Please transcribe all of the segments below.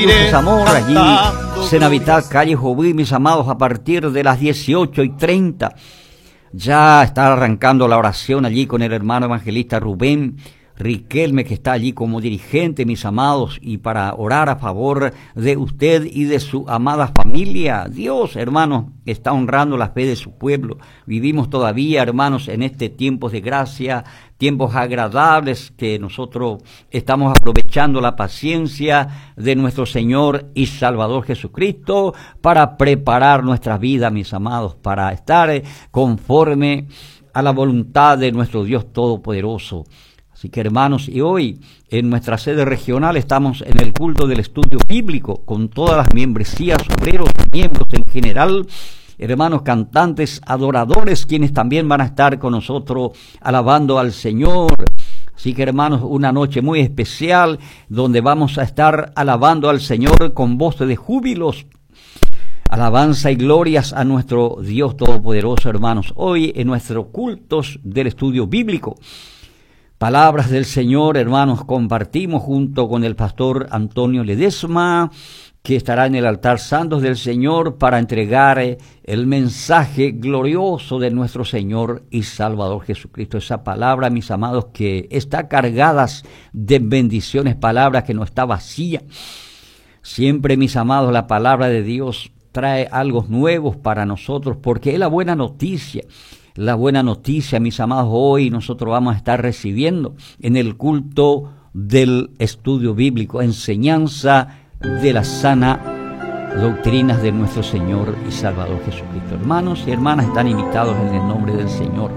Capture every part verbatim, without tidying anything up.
Luces Amor, allí, Cenavitá, calle Joví, mis amados, a partir de las dieciocho y treinta. Ya está arrancando la oración allí con el hermano evangelista Rubén Riquelme, que está allí como dirigente, mis amados, y para orar a favor de usted y de su amada familia. Dios, hermanos, está honrando la fe de su pueblo. Vivimos todavía, hermanos, en este tiempo de gracia, tiempos agradables que nosotros estamos aprovechando la paciencia de nuestro Señor y Salvador Jesucristo para preparar nuestra vida, mis amados, para estar conforme a la voluntad de nuestro Dios Todopoderoso. Así que, hermanos, y hoy en nuestra sede regional estamos en el culto del estudio bíblico con todas las membresías, obreros, miembros en general, hermanos cantantes, adoradores, quienes también van a estar con nosotros alabando al Señor. Así que, hermanos, una noche muy especial donde vamos a estar alabando al Señor con voces de júbilos. Alabanza y glorias a nuestro Dios Todopoderoso, hermanos. Hoy en nuestros cultos del estudio bíblico. Palabras del Señor, hermanos, compartimos junto con el pastor Antonio Ledesma, que estará en el altar santos del Señor para entregar el mensaje glorioso de nuestro Señor y Salvador Jesucristo. Esa palabra, mis amados, que está cargada de bendiciones, palabra que no está vacía. Siempre, mis amados, la palabra de Dios trae algo nuevo para nosotros, porque es la buena noticia. La buena noticia, mis amados, hoy nosotros vamos a estar recibiendo en el culto del estudio bíblico, enseñanza de la sana doctrinas de nuestro Señor y Salvador Jesucristo. Hermanos y hermanas, están invitados en el nombre del Señor.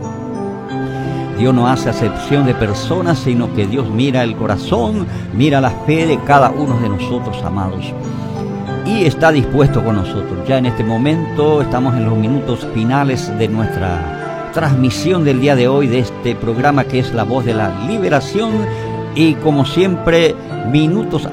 Dios no hace acepción de personas, sino que Dios mira el corazón, mira la fe de cada uno de nosotros, amados. Y está dispuesto con nosotros. Ya en este momento estamos en los minutos finales de nuestra transmisión del día de hoy, de este programa que es La Voz de la Liberación. Y como siempre, minutos